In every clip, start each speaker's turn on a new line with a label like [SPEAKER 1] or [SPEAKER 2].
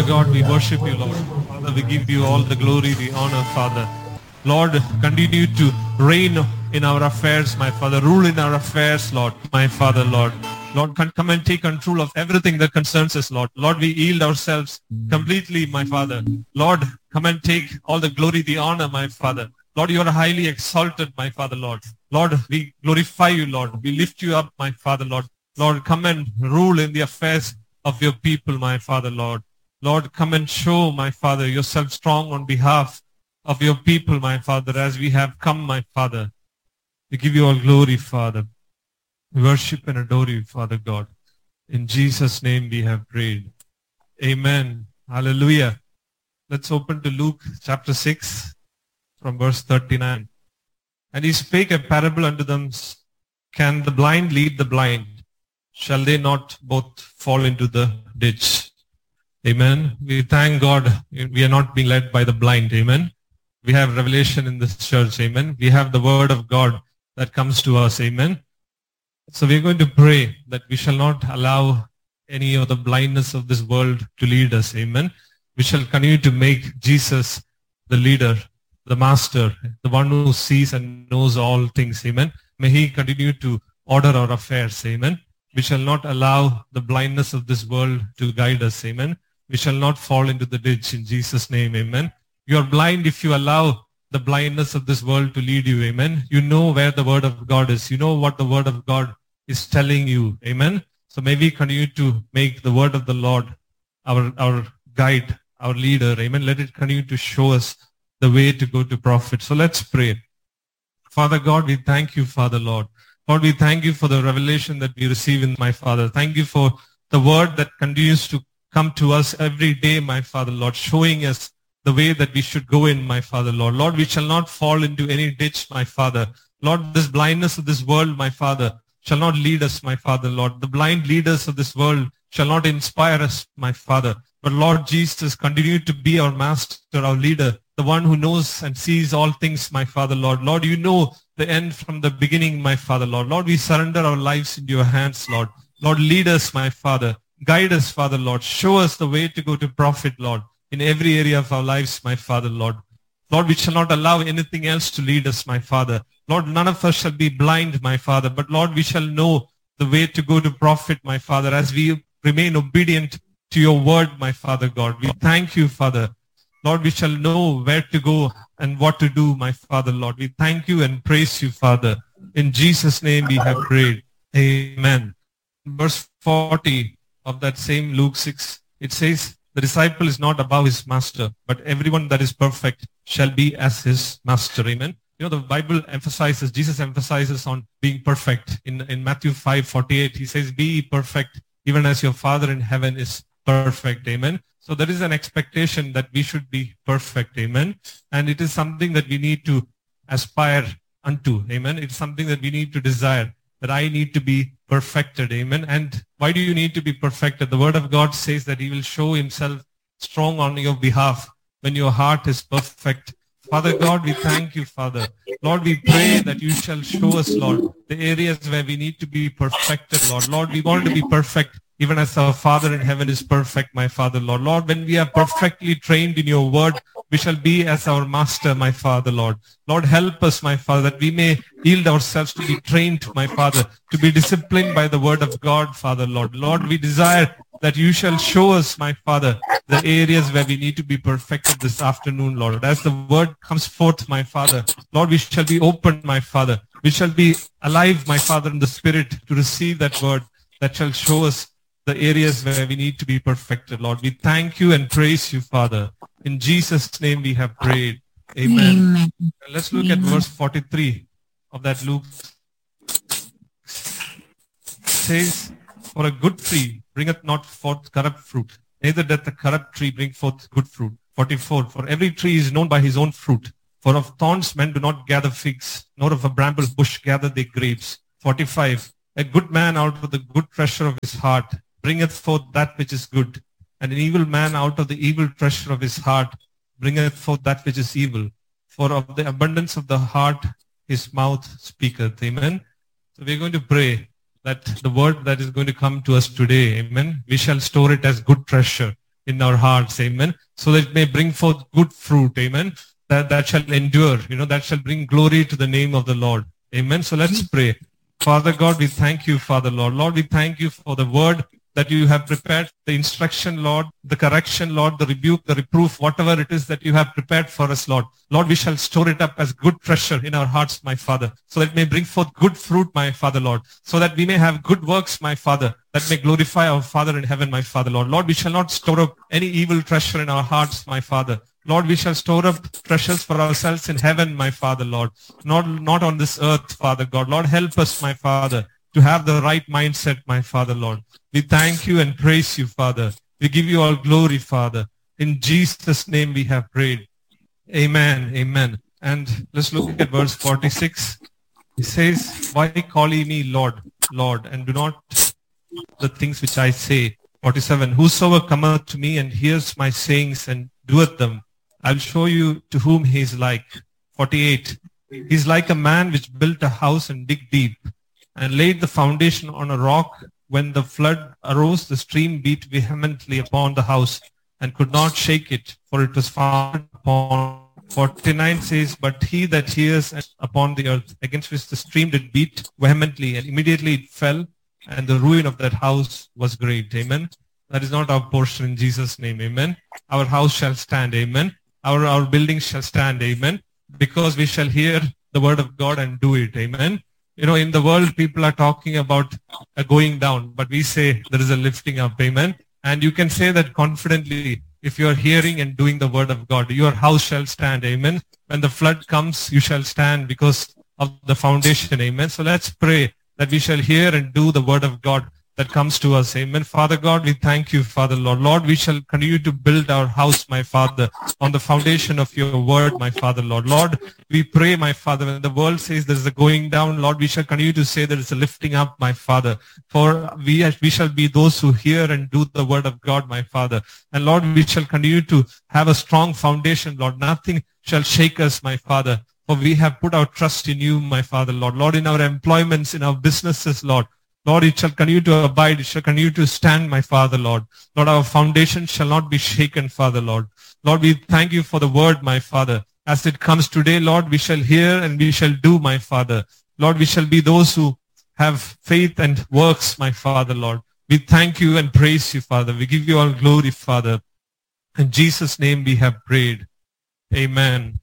[SPEAKER 1] Father God, we worship you, Lord. Father, we give you all the glory, the honor, Father. Lord, continue to reign in our affairs, my Father. Rule in our affairs, Lord, my Father, Lord. Lord, come and take control of everything that concerns us, Lord. Lord, we yield ourselves completely, my Father. Lord, come and take all the glory, the honor, my Father. Lord, you are highly exalted, my Father, Lord. Lord, we glorify you, Lord. We lift you up, my Father, Lord. Lord, come and rule in the affairs of your people, my Father, Lord. Lord, come and show, my Father, yourself strong on behalf of your people, my Father, as we have come, my Father. We give you all glory, Father. We worship and adore you, Father God. In Jesus' name we have prayed. Amen. Hallelujah. Let's open to Luke chapter 6 from verse 39. And he spake a parable unto them, can the blind lead the blind? Shall they not both fall into the ditch? Amen. We thank God we are not being led by the blind. Amen. We have revelation in this church. Amen. We have the word of God that comes to us. Amen. So we're going to pray that we shall not allow any of the blindness of this world to lead us. Amen. We shall continue to make Jesus the leader, the master, the one who sees and knows all things. Amen. May he continue to order our affairs. Amen. We shall not allow the blindness of this world to guide us. Amen. We shall not fall into the ditch in Jesus' name. Amen. You are blind if you allow the blindness of this world to lead you. Amen. You know where the word of God is. You know what the word of God is telling you. Amen. So may we continue to make the word of the Lord our guide, our leader. Amen. Let it continue to show us the way to go to profit. So let's pray. Father God, we thank you, Father Lord. Lord, we thank you for the revelation that we receive in my Father. Thank you for the word that continues to come to us every day, my Father Lord, showing us the way that we should go in, my Father Lord. Lord, we shall not fall into any ditch, my Father. Lord, this blindness of this world, my Father, shall not lead us, my Father, Lord. The blind leaders of this world shall not inspire us, my Father. But Lord Jesus, continue to be our master, our leader, the one who knows and sees all things, my Father, Lord. Lord, you know the end from the beginning, my Father, Lord. Lord, we surrender our lives into your hands, Lord. Lord, lead us, my Father. Guide us, Father, Lord. Show us the way to go to profit, Lord, in every area of our lives, my Father, Lord. Lord, we shall not allow anything else to lead us, my Father. Lord, none of us shall be blind, my Father, but Lord, we shall know the way to go to profit, my Father, as we remain obedient to your word, my Father God. We thank you, Father. Lord, we shall know where to go and what to do, my Father, Lord. We thank you and praise you, Father. In Jesus' name we have prayed. Amen. Verse 40 of that same Luke 6, it says, the disciple is not above his master, but everyone that is perfect shall be as his master. Amen. You know, the Bible emphasizes, Jesus emphasizes on being perfect. In Matthew 5:48, he says, be perfect, even as your Father in heaven is perfect. Amen. So there is an expectation that we should be perfect. Amen. And it is something that we need to aspire unto. Amen. It's something that we need to desire, that I need to be perfected. Amen. And why do you need to be perfected? The word of God says that he will show himself strong on your behalf when your heart is perfect. Father God, we thank you, Father. Lord, we pray that you shall show us, Lord, the areas where we need to be perfected, Lord. Lord, we want to be perfect even as our Father in heaven is perfect, my Father, Lord. Lord, when we are perfectly trained in your word, we shall be as our master, my Father, Lord. Lord, help us, my Father, that we may yield ourselves to be trained, my Father, to be disciplined by the word of God, Father, Lord. Lord, we desire that you shall show us, my Father, the areas where we need to be perfected this afternoon, Lord. As the word comes forth, my Father, Lord, we shall be open, my Father. We shall be alive, my Father, in the Spirit to receive that word that shall show us the areas where we need to be perfected, Lord. We thank you and praise you, Father. In Jesus' name we have prayed. Amen.
[SPEAKER 2] Amen.
[SPEAKER 1] Let's look at verse 43 of that Luke. It says, for a good tree bringeth not forth corrupt fruit, neither doth a corrupt tree bring forth good fruit. 44, for every tree is known by his own fruit. For of thorns men do not gather figs, nor of a bramble bush gather they grapes. 45, a good man out of the good treasure of his heart bringeth forth that which is good, and an evil man out of the evil treasure of his heart bringeth forth that which is evil. For of the abundance of the heart his mouth speaketh. Amen. So we're going to pray that the word that is going to come to us today, amen, we shall store it as good treasure. in our hearts, amen, so that it may bring forth good fruit, amen, that shall endure, that shall bring glory to the name of the Lord, amen. So let's pray. Father God, we thank you, Father Lord. Lord, we thank you for the word that you have prepared, the instruction, Lord, the correction, Lord, the rebuke, the reproof, whatever it is that you have prepared for us, Lord. Lord, we shall store it up as good treasure in our hearts, my Father, so that it may bring forth good fruit, my Father, Lord, so that we may have good works, my Father, that may glorify our Father in heaven, my Father, Lord. Lord, we shall not store up any evil treasure in our hearts, my Father. Lord, we shall store up treasures for ourselves in heaven, my Father, Lord, not on this earth, Father God. Lord, help us, my Father, to have the right mindset, my Father, Lord. We thank you and praise you, Father. We give you all glory, Father. In Jesus' name we have prayed. Amen, amen. And let's look at verse 46. He says, why call ye me Lord, Lord, and do not the things which I say? 47, whosoever cometh to me and hears my sayings and doeth them, I will show you to whom he is like. 48, he is like a man which built a house and dig deep, and laid the foundation on a rock. When the flood arose, the stream beat vehemently upon the house, and could not shake it, for it was founded upon. 49 says, but he that hears upon the earth, against which the stream did beat vehemently, and immediately it fell, and the ruin of that house was great. Amen. That is not our portion in Jesus' name. Amen. Our house shall stand. Amen. Our buildings shall stand. Amen. Because we shall hear the word of God and do it. Amen. In the world, people are talking about a going down, but we say there is a lifting up. Amen. And you can say that confidently if you are hearing and doing the word of God. Your house shall stand. Amen. When the flood comes, you shall stand because of the foundation. Amen. So let's pray that we shall hear and do the word of God that comes to us. Amen. Father God, we thank you, Father Lord. Lord, we shall continue to build our house, my Father, on the foundation of your word, my Father Lord. Lord, we pray, my Father, when the world says there is a going down, Lord, we shall continue to say there is a lifting up, my Father. For we shall be those who hear and do the word of God, my Father. And Lord, we shall continue to have a strong foundation, Lord. Nothing shall shake us, my Father. For we have put our trust in you, my Father, Lord. Lord, in our employments, in our businesses, Lord. Lord, it shall continue to abide. It shall continue to stand, my Father, Lord. Lord, our foundation shall not be shaken, Father, Lord. Lord, we thank you for the word, my Father. As it comes today, Lord, we shall hear and we shall do, my Father. Lord, we shall be those who have faith and works, my Father, Lord. We thank you and praise you, Father. We give you all glory, Father. In Jesus' name we have prayed. Amen.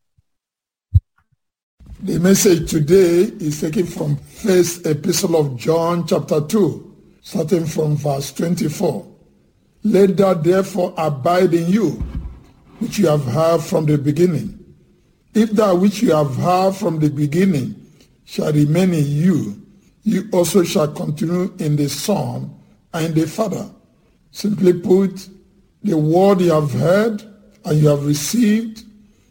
[SPEAKER 2] The message today is taken from First Epistle of John chapter 2, starting from verse 24. Let that therefore abide in you, which you have heard from the beginning. If that which you have heard from the beginning shall remain in you, you also shall continue in the Son and in the Father. Simply put, the word you have heard and you have received,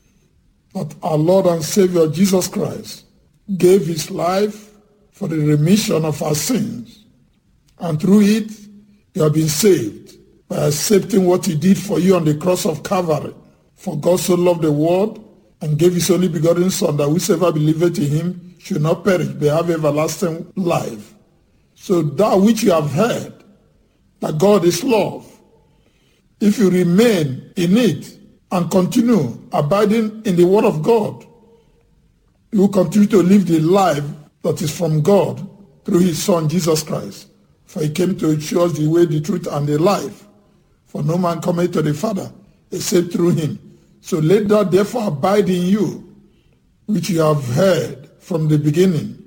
[SPEAKER 2] that our Lord and Savior Jesus Christ gave his life for the remission of our sins. And through it, you have been saved by accepting what he did for you on the cross of Calvary. For God so loved the world and gave his only begotten Son, that whosoever believeth in him should not perish, but have everlasting life. So that which you have heard, that God is love, if you remain in it, and continue abiding in the word of God, you will continue to live the life that is from God through his Son, Jesus Christ. For he came to show us the way, the truth, and the life. For no man cometh to the Father except through him. So let that therefore abide in you, which you have heard from the beginning.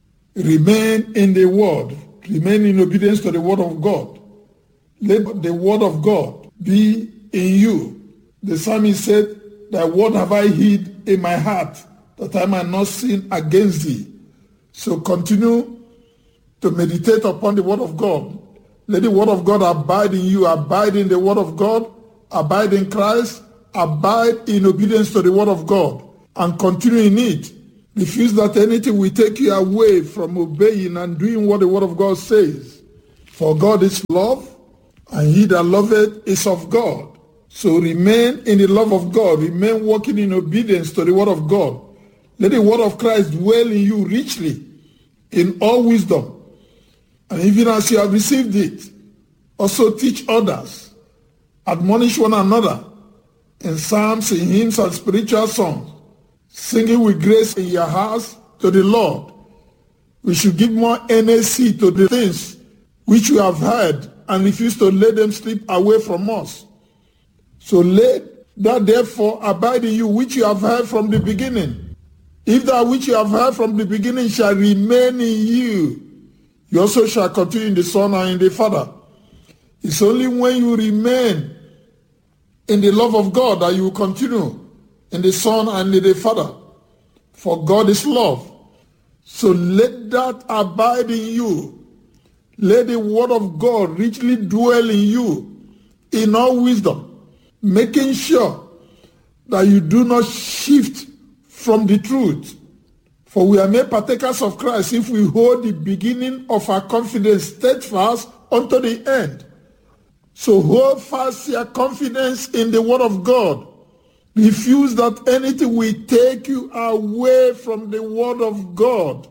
[SPEAKER 2] Remain in the word. Remain in obedience to the word of God. Let the word of God be in you. The psalmist said, thy word have I hid in my heart, that I might not sin against thee. So continue to meditate upon the word of God. Let the word of God abide in you. Abide in the word of God. Abide in Christ. Abide in obedience to the word of God. And continue in it. Refuse that anything will take you away from obeying and doing what the word of God says. For God is love, and he that loveth is of God. So remain in the love of God. Remain walking in obedience to the word of God. Let the word of Christ dwell in you richly in all wisdom. And even as you have received it, also teach others. admonish one another in psalms, in hymns, and spiritual songs, singing with grace in your hearts to the Lord. We should give more energy to the things which we have heard and refuse to let them slip away from us. So let that therefore abide in you which you have heard from the beginning. If that which you have heard from the beginning shall remain in you, you also shall continue in the Son and in the Father. It's only when you remain in the love of God that you will continue in the Son and in the Father. For God is love. So let that abide in you. Let the word of God richly dwell in you in all wisdom, making sure that you do not shift from the truth. For we are made partakers of Christ if we hold the beginning of our confidence steadfast unto the end. So hold fast your confidence in the word of God. Refuse that anything will take you away from the word of God.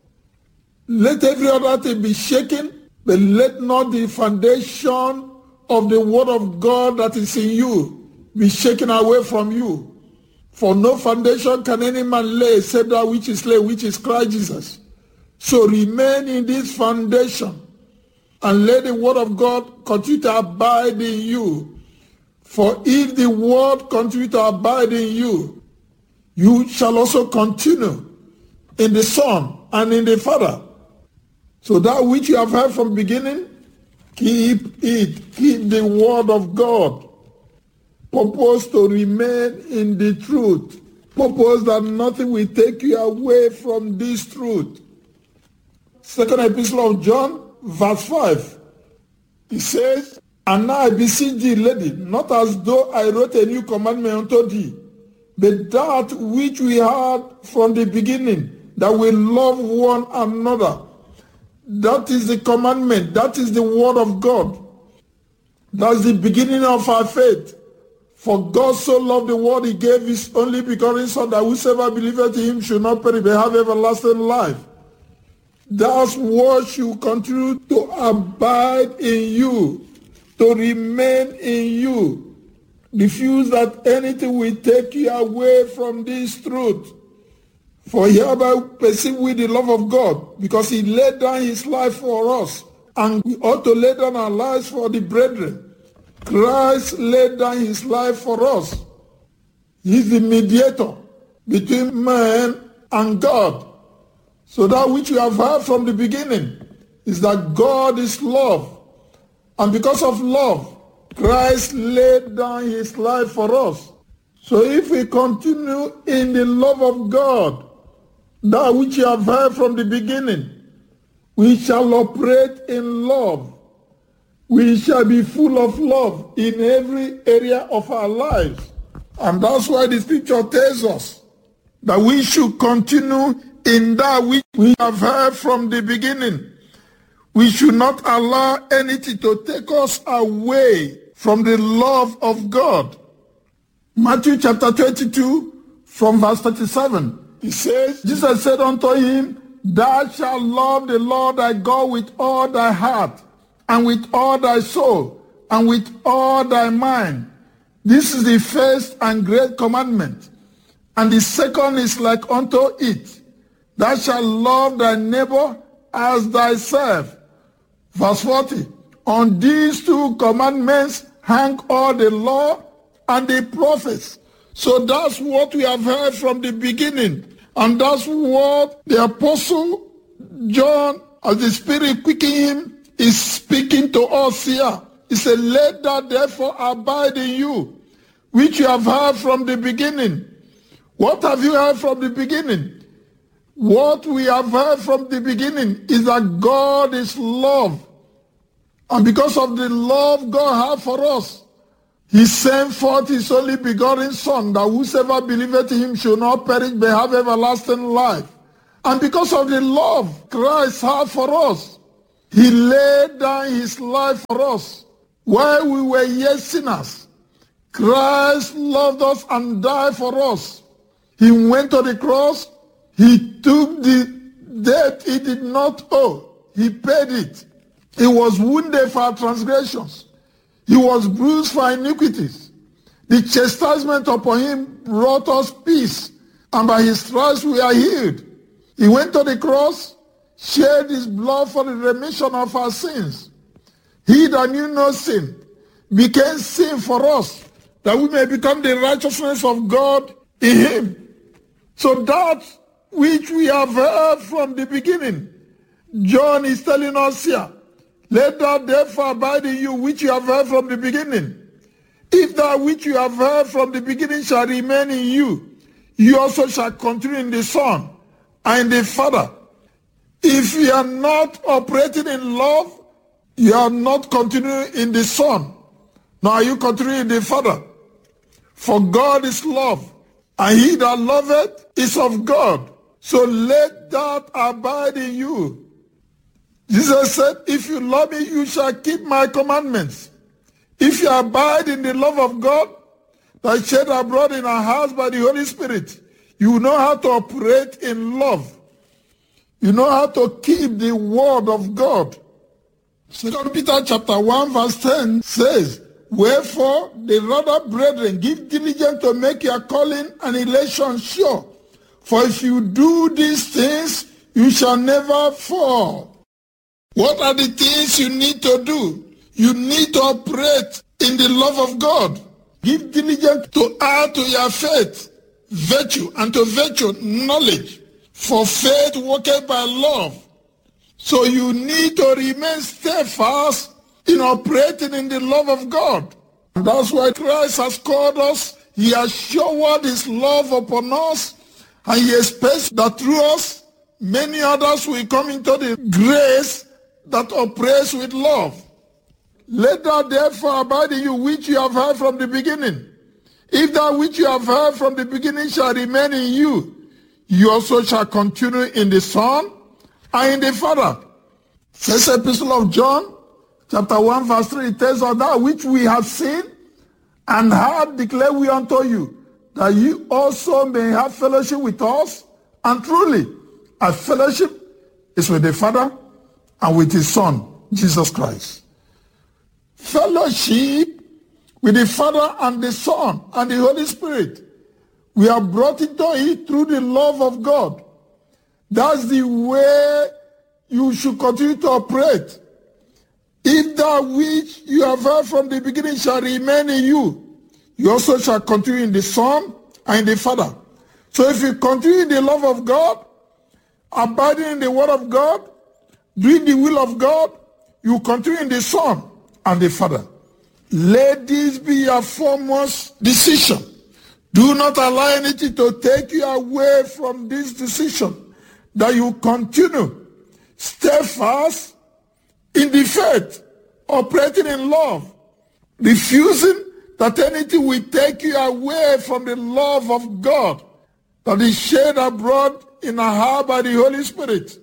[SPEAKER 2] Let every other thing be shaken, but let not the foundation of the word of God that is in you be shaken away from you. For no foundation can any man lay except that which is laid, which is Christ Jesus. So remain in this foundation and let the word of God continue to abide in you. For if the word continue to abide in you, you shall also continue in the Son and in the Father. So that which you have heard from beginning, keep it. Keep the word of God. Purpose to remain in the truth. Purpose that nothing will take you away from this truth. Second Epistle of John, verse 5. It says, And now I beseech thee, lady, not as though I wrote a new commandment unto thee, but that which we had from the beginning, that we love one another. That is the commandment. That is the word of God. That's the beginning of our faith. For God so loved the world, he gave his only begotten Son, that whosoever believeth in him should not perish, but have everlasting life. That's what should continue to abide in you, to remain in you. Refuse that anything will take you away from this truth. For hereby perceive we the love of God, because he laid down his life for us, and we ought to lay down our lives for the brethren. Christ laid down his life for us. He is the mediator between man and God. So that which you have heard from the beginning is that God is love. And because of love, Christ laid down his life for us. So if we continue in the love of God, that which you have heard from the beginning, we shall operate in love. We shall be full of love in every area of our lives. And that's why the scripture tells us that we should continue in that which we have heard from the beginning. We should not allow anything to take us away from the love of God. Matthew chapter 22 from verse 37. It says, Jesus said unto him, Thou shalt love the Lord thy God with all thy heart, and with all thy soul, and with all thy mind. This is the first and great commandment. And the second is like unto it. Thou shalt love thy neighbor as thyself. Verse 40. On these two commandments hang all the law and the prophets. So that's what we have heard from the beginning. And that's what the Apostle John, as the Spirit quickened him, is speaking to us here. He said, Let that therefore abide in you, which you have heard from the beginning. What have you heard from the beginning? What we have heard from the beginning is that God is love. And because of the love God has for us, he sent forth his only begotten Son, that whosoever believeth in him should not perish but have everlasting life. And because of the love Christ had for us, he laid down his life for us. While we were yet sinners, Christ loved us and died for us. He went to the cross. He took the debt he did not owe. He paid it. He was wounded for our transgressions. He was bruised for iniquities. The chastisement upon him brought us peace, and by his stripes we are healed. He went to the cross, shed his blood for the remission of our sins. He that knew no sin became sin for us, that we may become the righteousness of God in him. So that which we have heard from the beginning, John is telling us here, let that therefore abide in you which you have heard from the beginning. If that which you have heard from the beginning shall remain in you, you also shall continue in the Son and in the Father. If you are not operating in love, you are not continuing in the Son, nor are you continuing in the Father. For God is love, and he that loveth is of God. So let that abide in you. Jesus said, if you love me, you shall keep my commandments. If you abide in the love of God, that shed abroad in our hearts by the Holy Spirit, you know how to operate in love. You know how to keep the word of God. 2 Peter chapter 1 verse 10 says, wherefore, the rather, brethren, give diligence to make your calling and election sure. For if you do these things, you shall never fall. What are the things you need to do? You need to operate in the love of God. Give diligence to add to your faith virtue, and to virtue knowledge. For faith worketh by love. So you need to remain steadfast in operating in the love of God. And that's why Christ has called us. He has showered his love upon us, and he expects that through us, many others will come into the grace that operates with love. Let that therefore abide in you which you have heard from the beginning. If that which you have heard from the beginning shall remain in you, you also shall continue in the Son and in the Father. First Epistle of John, chapter 1, verse 3, it tells us that which we have seen and heard declare we unto you, that you also may have fellowship with us. And truly, our fellowship is with the Father and with his Son, Jesus Christ. Fellowship with the Father and the Son and the Holy Spirit. We are brought into it through the love of God. That's the way you should continue to operate. If that which you have heard from the beginning shall remain in you, you also shall continue in the Son and in the Father. So if you continue in the love of God, abiding in the Word of God, doing the will of God, you continue in the Son and the Father. Let this be your foremost decision. Do not allow anything to take you away from this decision, that you continue steadfast in the faith, operating in love, refusing that anything will take you away from the love of God that is shed abroad in our heart by the Holy Spirit.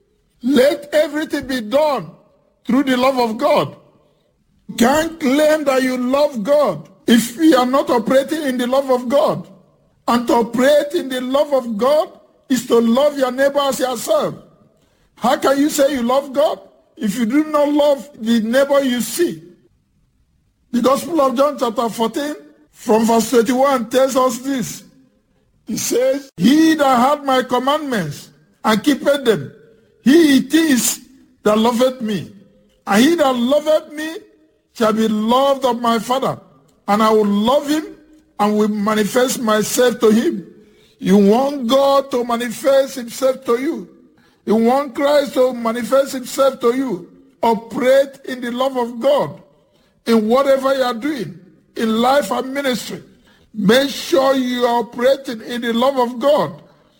[SPEAKER 2] Let everything be done through the love of God. You can't claim that you love God if you are not operating in the love of God. And to operate in the love of God is to love your neighbor as yourself. How can you say you love God if you do not love the neighbor you see? The Gospel of John chapter 14 from verse 21 tells us this. He says, he that hath my commandments and keepeth them, he it is that loveth me. And he that loveth me shall be loved of my Father, and I will love him and will manifest myself to him. You want God to manifest himself to you. You want Christ to manifest himself to you. Operate in the love of God in whatever you are doing, in life and ministry. Make sure you are operating in the love of God.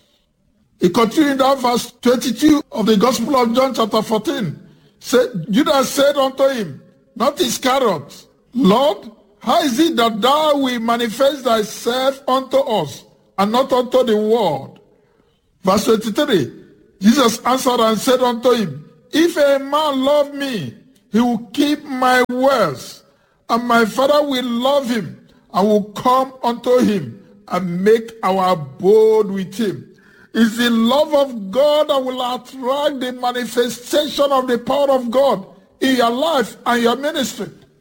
[SPEAKER 2] He continued down verse 22 of the Gospel of John chapter 14. Judas said unto him, not Iscariot, Lord, how is it that thou wilt manifest thyself unto us, and not unto the world? Verse 23, Jesus answered and said unto him, if a man love me, he will keep my words, and my Father will love him, and will come unto him, and make our abode with him. It's the love of God that will attract the manifestation of the power of God in your life and your ministry.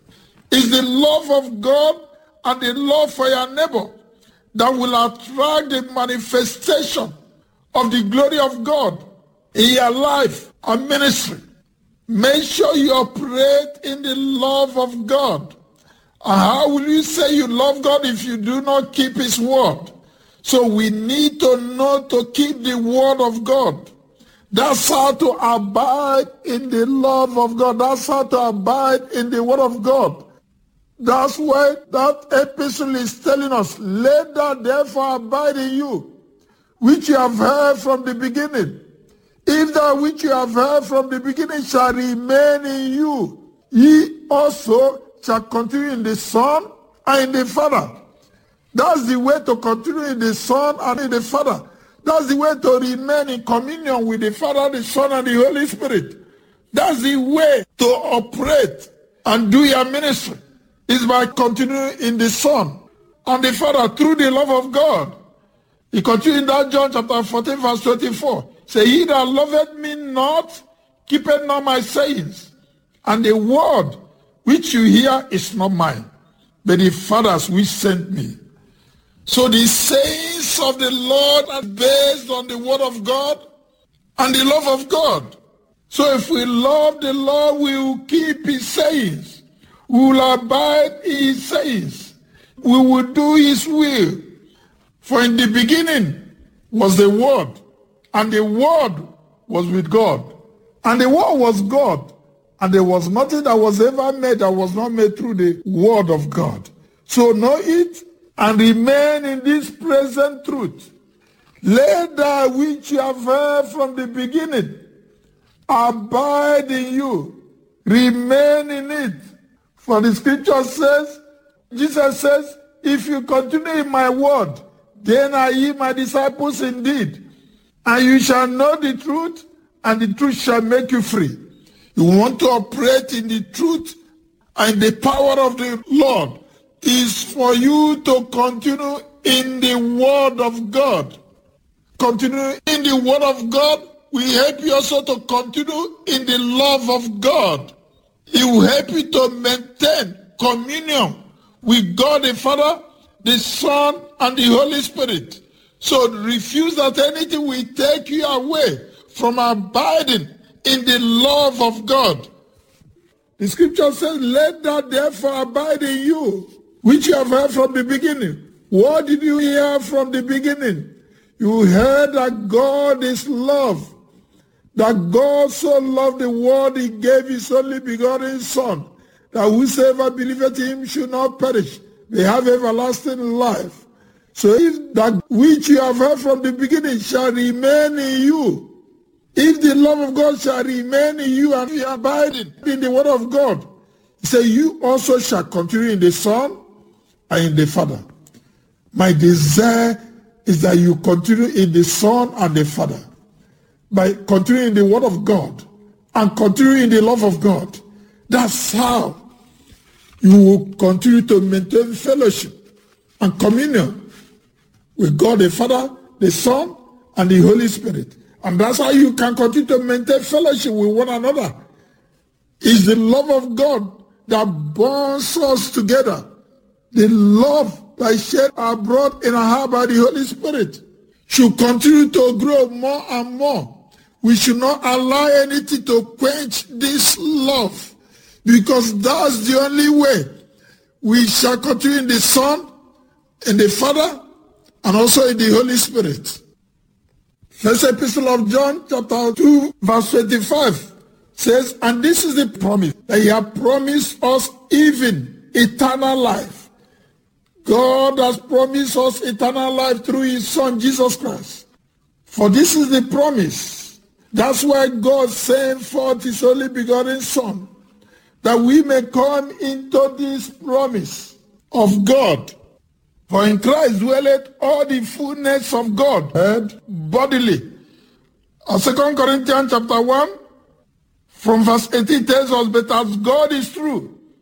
[SPEAKER 2] It's the love of God and the love for your neighbor that will attract the manifestation of the glory of God in your life and ministry. Make sure you operate in the love of God. And how will you say you love God if you do not keep his word? So we need to know to keep the word of God. That's how to abide in the love of God. That's how to abide in the word of God. That's why that epistle is telling us, let that therefore abide in you, which you have heard from the beginning. If that which you have heard from the beginning shall remain in you, ye also shall continue in the Son and in the Father. That's the way to continue in the Son and in the Father. That's the way to remain in communion with the Father, the Son, and the Holy Spirit. That's the way to operate and do your ministry. Is by continuing in the Son and the Father through the love of God. He continued in that John chapter 14 verse 24. Say, he that loveth me not, keepeth not my sayings. And the word which you hear is not mine, but the Father's which sent me. So the sayings of the Lord are based on the word of God and the love of God. So if we love the Lord, we will keep his sayings. We will abide in his sayings. We will do his will. For in the beginning was the Word, and the Word was with God. And the Word was God. And there was nothing that was ever made that was not made through the Word of God. So know it and remain in this present truth. Let that which you have heard from the beginning abide in you. Remain in it. For the scripture says, Jesus says, if you continue in my word, then are ye my disciples indeed. And you shall know the truth, and the truth shall make you free. You want to operate in the truth and the power of the Lord is for you to continue in the word of God. Continue in the word of God will help you also to continue in the love of God. It will help you to maintain communion with God the Father, the Son, and the Holy Spirit. So refuse that anything will take you away from abiding in the love of God. The scripture says, let that therefore abide in you, which you have heard from the beginning. What did you hear from the beginning? You heard that God is love. That God so loved the world, he gave his only begotten Son, that whosoever believeth in him should not perish, they have everlasting life. So if that which you have heard from the beginning shall remain in you, if the love of God shall remain in you and you abide in the word of God, he said, you also shall continue in the Son and in the Father. My desire is that you continue in the Son and the Father. By continuing the word of God and continuing the love of God. That's how you will continue to maintain fellowship and communion with God the Father, the Son, and the Holy Spirit. And that's how you can continue to maintain fellowship with one another. It's the love of God that bonds us together. The love that is shed abroad in our heart by the Holy Spirit should continue to grow more and more. We should not allow anything to quench this love, because that's the only way we shall continue in the Son, in the Father, and also in the Holy Spirit. First Epistle of John, chapter 2, verse 25, says, and this is the promise, that he has promised us even eternal life. God has promised us eternal life through his Son, Jesus Christ. For this is the promise. That's why God sent forth his only begotten Son, that we may come into this promise of God. For in Christ dwelleth all the fullness of God, bodily. 2 Corinthians chapter 1, from verse 18 tells us, but as God is true,